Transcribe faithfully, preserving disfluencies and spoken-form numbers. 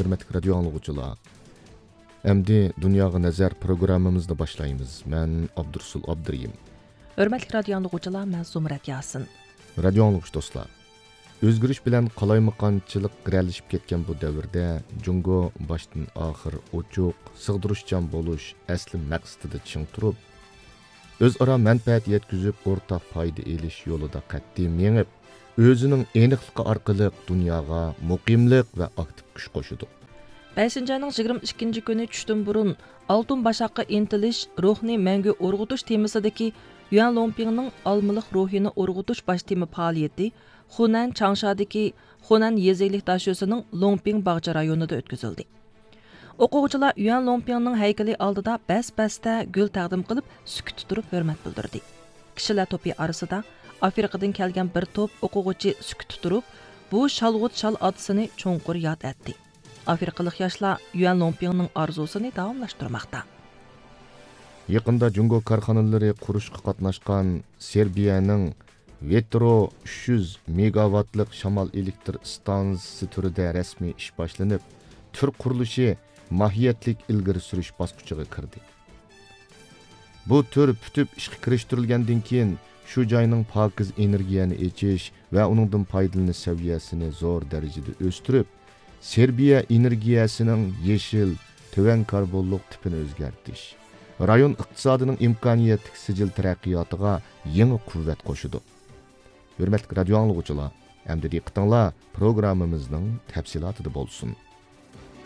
hörmətli radio anlıqçılar. Əmdi Dunyaga Nəzər proqramımızda başlayımız. Mən Abdursul Abduriyim. Hörmətli radio anlıqçılar, mən Zumrat Yasin. Radio anlıqçı dostlar. Özgürüş bilan qalaymaqançılıq qirəlişib ketgan bu dövrdə Jungo başdan axır oçuq, sığdırışcan boluş əsli məqsədində çiң turub, özara mənfəət yetkizib ortaq fayda elish yolida qat'iy mengib, özünün aniqligi orqali dunyoga muqimlik va aktiv kuch qo'shdi. beshinchi ayning yigirma ikkinchi kuni tushdan burun Altun Başaqqa intilish, ruhni mangu urg'utish temasidagi Yuan Longpingning olmiliq ruhini urg'utish bosh tema faoliyati Xunan Changshadagi Xunan yezilik dashyosining Longping bog'cha rayonida o'tkazildi. O'quvchilar Yuan Longpingning haykali oldida bas-basda gul taqdim qilib, sukut turib hurmat bildirdi. Kishilar to'pi orasida Afrikadan kelgan bir to'p o'quvchi sukut turib, bu shalg'ut shal otisini cho'nqur yod etdi. Afrikalik yoshlar Yuan Longpingning orzusini davomlashtirmoqda. Yaqında Jungo korxonalari qurishga qatnashgan Serbiyaning Vetro uch yuz megawattlik shamol elektr stansiyasi turida rasmiy ish boshlanib, tur qurilishi mohiyatlik ilgari surish bosqichiga kirdi. Bu tur putib ishga kirishtirilgandan keyin shu joyning pokiz energiyani echish va uningdan foydalanish saviyasini zo'r darajada o'stirib, Serbiya energiyasining yeshil, tuvan karbonlik tipini o'zgartirish, rayon iqtisodining imkoniyatli sijil taraqqiyotiga yangi quvvat qo'shdi. Hörmətli radio anlıqçılar, əmdi diqqətinizlər proqramımızın təfsilatı da bolsun.